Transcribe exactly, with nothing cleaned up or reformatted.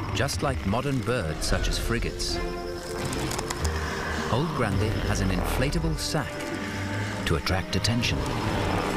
Just like modern birds such as frigates, Old Grande has an inflatable sack to attract attention.